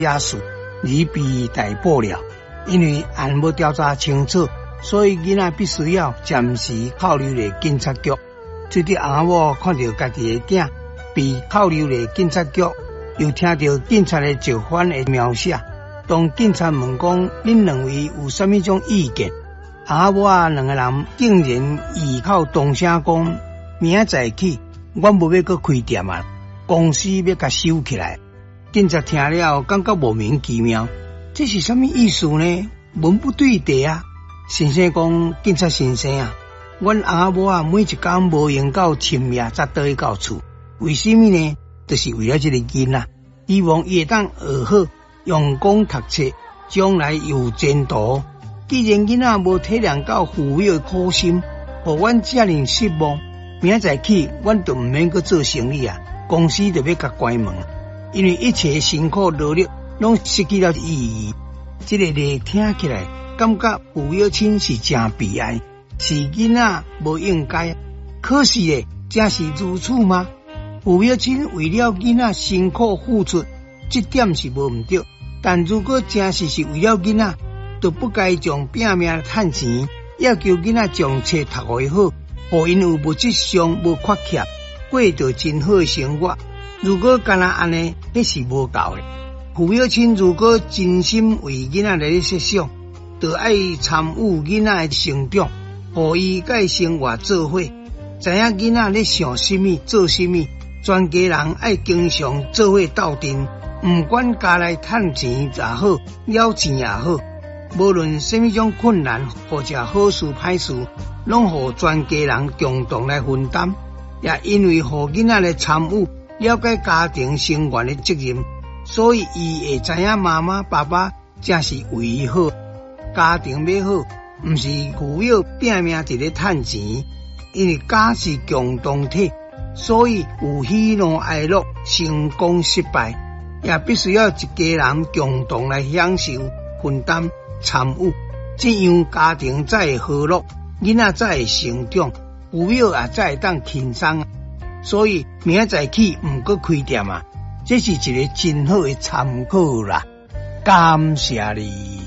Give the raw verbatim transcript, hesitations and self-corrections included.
野事已被逮捕了。因为还无调查清楚，所以囡仔必须要暂时扣留在警察局。这啲阿某看到家己的囝被扣留在警察局，又听到警察的造反的描写。当警察问讲，恁两位有啥物种意见？阿某啊，两个人竟然异口同声讲：明仔起，阮无要搁开店啊，公司要甲收起来。警察听了，感觉莫名其妙。这是什么意思呢？文不对题啊！先生讲，警察先生啊，阮阿母啊，每一天无用到深夜才倒去到厝，为什么呢？就是为了这个囡仔，希望伊会当学好，用功读册，将来有前途。既然囡仔无体谅到父母的苦心，互阮遮尔失望，明仔起，阮就毋免搁做生意啊，公司就要甲关门，因为一切辛苦努力。拢失去了意义。这个例听起来，感觉父母亲是真悲哀，是囡仔无应该。可是咧，真是如此吗？父母亲为了囡仔辛苦付出，这点是无毋对。但如果真是是为了囡仔，就不该将拼命趁钱，要求囡仔将册读会好，互因有物质上无缺欠，过着真好的生活。如果干那安尼，那是无够的。父母亲如果真心为囡仔来设想，就爱参与囡仔的成长，互伊甲生活做伙，知影囡仔咧想什么、做什么，全家人爱经常做伙斗阵，毋管家内趁钱也好，了钱也好，无论什么种困难或者好事歹事，拢互全家人共同来分担。也因为互囡仔来参与，了解家庭成员的责任。所以，伊会知影妈妈、爸爸正是为伊好，家庭要好，毋是父母拼命伫咧趁钱，因为家是共同体，所以有喜怒哀乐、成功失败，也必须要一家人共同来享受、分担、参与，这样家庭才会和乐，囡仔才会成长，父母也才会当轻松。所以明仔起毋搁开店啊！这是一个真好的参考啦，感谢你。